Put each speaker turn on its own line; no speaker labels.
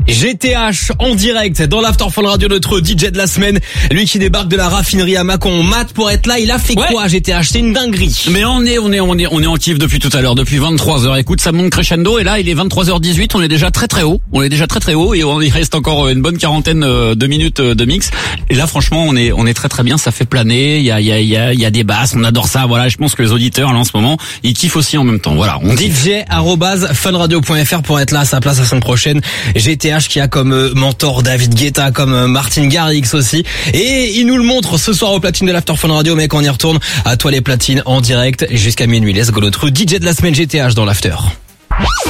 GTH en direct dans l'After Fun Radio, notre DJ de la semaine, lui qui débarque de la raffinerie à Mâcon. Matt, pour être là, il a fait quoi GTH? C'est une dinguerie.
Mais on est en kiff depuis tout à l'heure, depuis 23h. Écoute, ça monte crescendo et là il est 23h18, on est déjà très très haut. Et il reste encore une bonne quarantaine de minutes de mix. Et là franchement, on est très très bien, ça fait planer, il y a des basses, on adore ça. Voilà, je pense que les auditeurs là en ce moment, ils kiffent aussi en même temps. Voilà, on dit
DJ@funradio.fr pour être là à sa place la semaine prochaine. GTH qui a comme mentor David Guetta, comme Martin Garrix aussi, et il nous le montre ce soir au platine de l'After Fun Radio. Mec, on y retourne. À toi les platines en direct jusqu'à minuit. Let's go, notre DJ de la semaine GTH dans l'After.